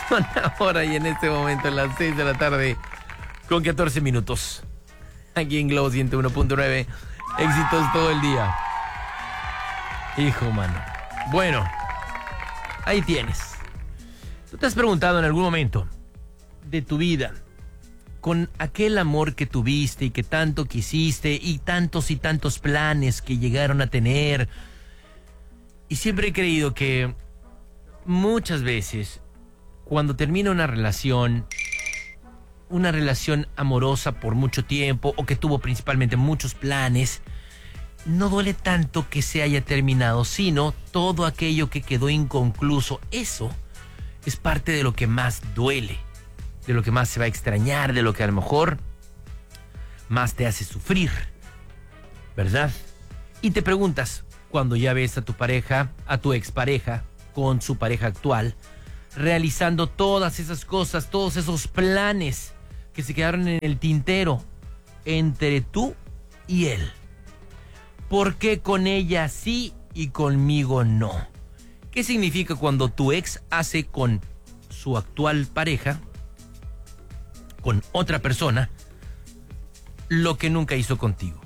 Son ahora y en este momento las 6 de la tarde con 14 minutos. Aquí en Globo 101.9. Éxitos todo el día. Hijo, mano. Bueno, ahí tienes. ¿Tú te has preguntado en algún momento de tu vida, con aquel amor que tuviste y que tanto quisiste y tantos planes que llegaron a tener? Y siempre he creído que muchas veces cuando termina una relación amorosa por mucho tiempo o que tuvo principalmente muchos planes, no duele tanto que se haya terminado, sino todo aquello que quedó inconcluso. Eso es parte de lo que más duele, de lo que más se va a extrañar, de lo que a lo mejor más te hace sufrir, ¿verdad? Y te preguntas, cuando ya ves a tu pareja, a tu expareja, con su pareja actual, realizando todas esas cosas, todos esos planes que se quedaron en el tintero entre tú y él. ¿Por qué con ella sí y conmigo no? ¿Qué significa cuando tu ex hace con su actual pareja, con otra persona, lo que nunca hizo contigo?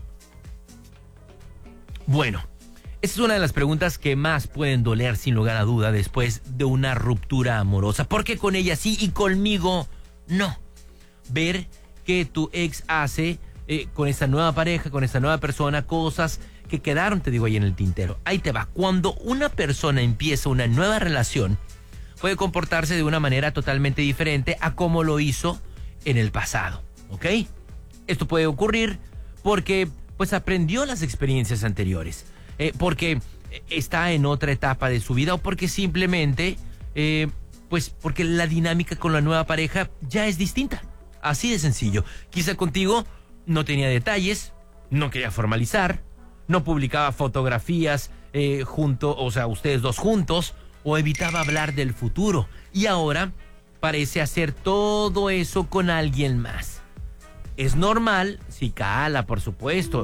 Bueno, esa es una de las preguntas que más pueden doler sin lugar a duda después de una ruptura amorosa. ¿Por qué con ella sí y conmigo no? Ver que tu ex hace con esta nueva pareja, con esta nueva persona, cosas que quedaron, te digo, ahí en el tintero. Ahí te va. Cuando una persona empieza una nueva relación, puede comportarse de una manera totalmente diferente a como lo hizo en el pasado, ¿ok? Esto puede ocurrir porque pues aprendió las experiencias anteriores, porque está en otra etapa de su vida o porque simplemente, pues porque la dinámica con la nueva pareja ya es distinta. Así de sencillo. Quizá contigo no tenía detalles, no quería formalizar, no publicaba fotografías ustedes dos juntos, o evitaba hablar del futuro. Y ahora parece hacer todo eso con alguien más. Es normal, si cala, por supuesto.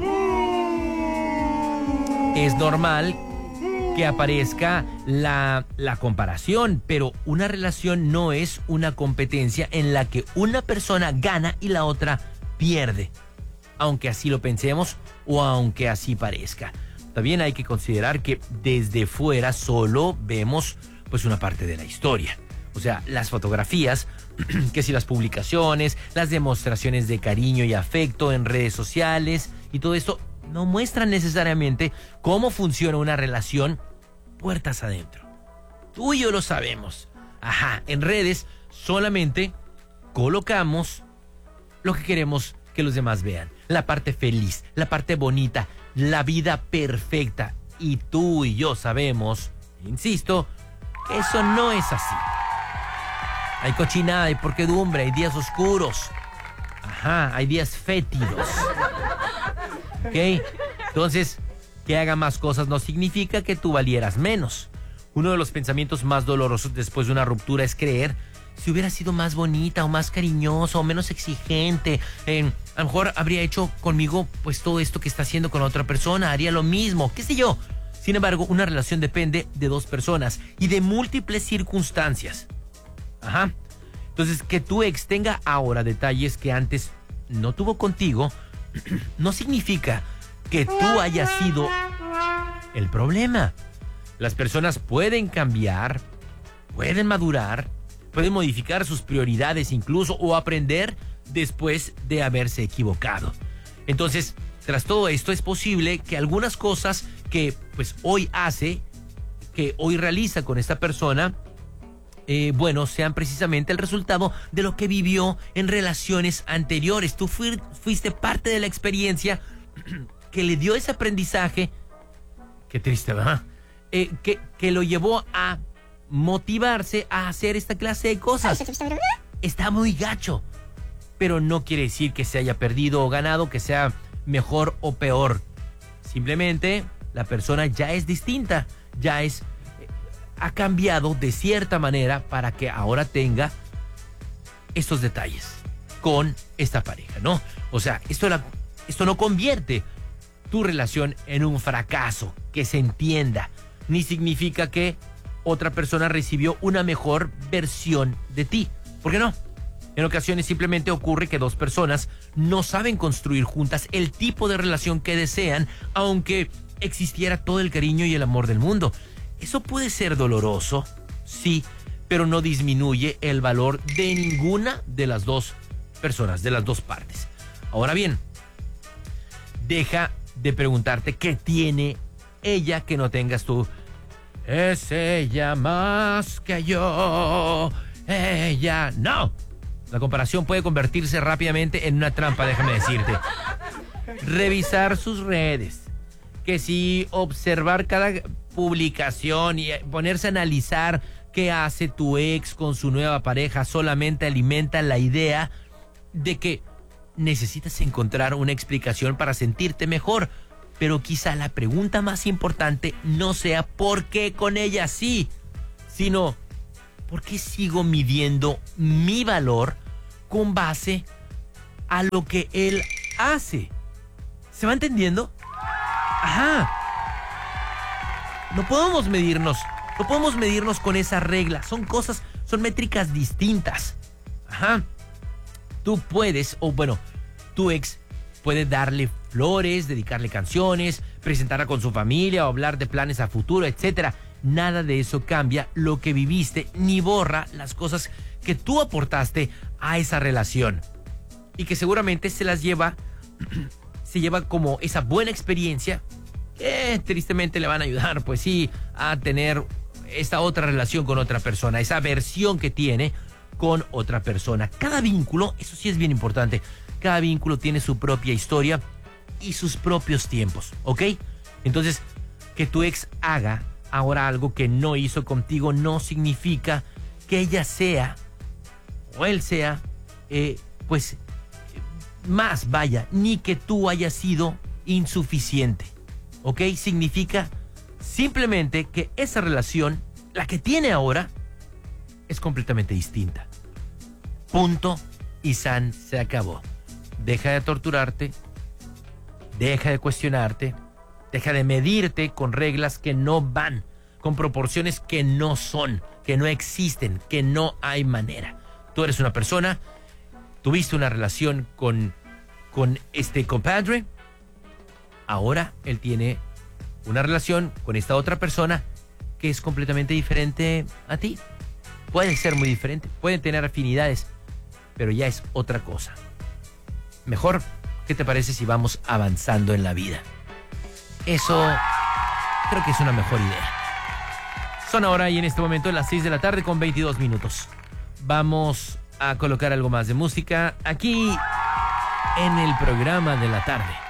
Es normal que aparezca la comparación, pero una relación no es una competencia en la que una persona gana y la otra pierde, aunque así lo pensemos o aunque así parezca. También hay que considerar que desde fuera solo vemos pues una parte de la historia. O sea, las fotografías, que si las publicaciones, las demostraciones de cariño y afecto en redes sociales y todo esto no muestran necesariamente cómo funciona una relación puertas adentro. Tú y yo lo sabemos. Ajá, en redes solamente colocamos lo que queremos que los demás vean. La parte feliz, la parte bonita, la vida perfecta. Y tú y yo sabemos, insisto, que eso no es así. Hay cochinada, hay porquedumbre, hay días oscuros. Ajá, hay días fétidos. ¿Ok? Entonces, que haga más cosas no significa que tú valieras menos. Uno de los pensamientos más dolorosos después de una ruptura es creer si hubiera sido más bonita o más cariñosa o menos exigente. A lo mejor habría hecho conmigo pues todo esto que está haciendo con la otra persona, haría lo mismo, qué sé yo. Sin embargo, una relación depende de dos personas y de múltiples circunstancias. Ajá. Entonces, que tu ex tenga ahora detalles que antes no tuvo contigo, no significa que tú hayas sido el problema. Las personas pueden cambiar, pueden madurar, pueden modificar sus prioridades incluso o aprender después de haberse equivocado. Entonces, tras todo esto es posible que algunas cosas que pues hoy hace, que hoy realiza con esta persona, sean precisamente el resultado de lo que vivió en relaciones anteriores. Tú fuiste parte de la experiencia que le dio ese aprendizaje. Qué triste, ¿verdad? Que lo llevó a motivarse a hacer esta clase de cosas. Está muy gacho, pero no quiere decir que se haya perdido o ganado, que sea mejor o peor. Simplemente la persona ya es distinta, ha cambiado de cierta manera para que ahora tenga estos detalles con esta pareja, ¿no? O sea, esto no convierte tu relación en un fracaso, que se entienda, ni significa que otra persona recibió una mejor versión de ti. ¿Por qué no? En ocasiones simplemente ocurre que dos personas no saben construir juntas el tipo de relación que desean, aunque existiera todo el cariño y el amor del mundo. Eso puede ser doloroso, sí, pero no disminuye el valor de ninguna de las dos personas, de las dos partes. Ahora bien, deja de preguntarte qué tiene ella que no tengas tú. Es ella más que yo. Ella no. La comparación puede convertirse rápidamente en una trampa, déjame decirte. Revisar sus redes. Que si observar cada publicación y ponerse a analizar qué hace tu ex con su nueva pareja solamente alimenta la idea de que necesitas encontrar una explicación para sentirte mejor. Pero quizá la pregunta más importante no sea ¿por qué con ella sí? Sino ¿por qué sigo midiendo mi valor con base a lo que él hace? ¿Se va entendiendo? Ajá. No podemos medirnos con esa regla. Son métricas distintas. Ajá. Tú puedes, tu ex puede darle flores, dedicarle canciones, presentarla con su familia o hablar de planes a futuro, etcétera. Nada de eso cambia lo que viviste ni borra las cosas que tú aportaste a esa relación y que seguramente se lleva como esa buena experiencia que tristemente le van a ayudar, pues sí, a tener esta otra relación con otra persona, esa versión que tiene con otra persona. Cada vínculo, eso sí es bien importante, cada vínculo tiene su propia historia y sus propios tiempos, ¿ok? Entonces, que tu ex haga ahora algo que no hizo contigo no significa que ella sea o él sea, más vaya, ni que tú hayas sido insuficiente, ¿ok? Significa simplemente que esa relación, la que tiene ahora, es completamente distinta. Punto y se acabó. Deja de torturarte, deja de cuestionarte, deja de medirte con reglas que no van, con proporciones que no son, que no existen, que no hay manera. Tú eres una persona, tuviste una relación con este compadre, ahora él tiene una relación con esta otra persona que es completamente diferente a ti. Pueden ser muy diferentes, pueden tener afinidades, pero ya es otra cosa. Mejor, ¿qué te parece si vamos avanzando en la vida? Eso creo que es una mejor idea. Son ahora y en este momento las 6 de la tarde con 22 minutos. Vamos a colocar algo más de música aquí en el programa de la tarde.